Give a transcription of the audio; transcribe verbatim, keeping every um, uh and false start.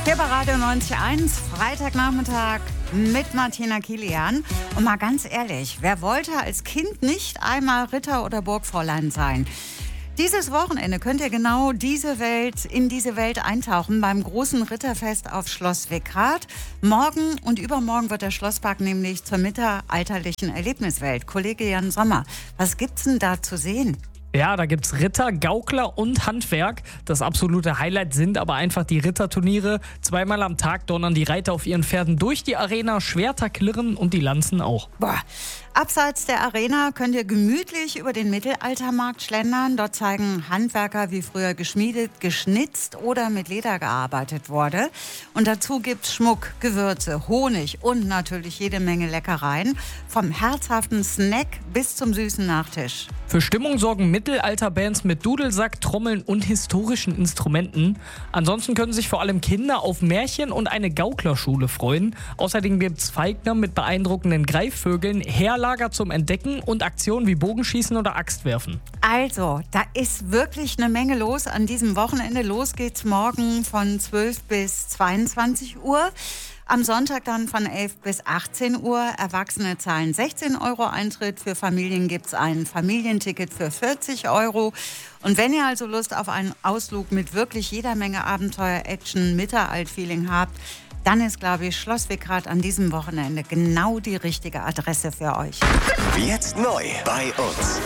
Hier bei Radio neunzig Komma eins, Freitagnachmittag mit Martina Kilian. Und mal ganz ehrlich, wer wollte als Kind nicht einmal Ritter oder Burgfräulein sein? Dieses Wochenende könnt ihr genau diese Welt, in diese Welt eintauchen beim großen Ritterfest auf Schloss Wickrath. Morgen und übermorgen wird der Schlosspark nämlich zur mittelalterlichen Erlebniswelt. Kollege Jan Sommer, was gibt's denn da zu sehen? Ja, da gibt's Ritter, Gaukler und Handwerk. Das absolute Highlight sind aber einfach die Ritterturniere. Zweimal am Tag donnern die Reiter auf ihren Pferden durch die Arena, Schwerter klirren und die Lanzen auch. Boah. Abseits der Arena könnt ihr gemütlich über den Mittelaltermarkt schlendern. Dort zeigen Handwerker, wie früher geschmiedet, geschnitzt oder mit Leder gearbeitet wurde. Und dazu gibt's Schmuck, Gewürze, Honig und natürlich jede Menge Leckereien. Vom herzhaften Snack bis zum süßen Nachtisch. Für Stimmung sorgen Mittelalterbands mit Dudelsack, Trommeln und historischen Instrumenten. Ansonsten können sich vor allem Kinder auf Märchen und eine Gauklerschule freuen. Außerdem gibt's Falkner mit beeindruckenden Greifvögeln, Heerlager zum Entdecken und Aktionen wie Bogenschießen oder Axtwerfen. Also, da ist wirklich eine Menge los an diesem Wochenende. Los geht's morgen von zwölf bis zweiundzwanzig Uhr. Am Sonntag dann von elf bis achtzehn Uhr. Erwachsene zahlen sechzehn Euro Eintritt. Für Familien gibt es ein Familienticket für vierzig Euro. Und wenn ihr also Lust auf einen Ausflug mit wirklich jeder Menge Abenteuer, Action, Mittelaltfeeling habt, dann ist, glaube ich, Schloss Wickrath an diesem Wochenende genau die richtige Adresse für euch. Jetzt neu bei uns.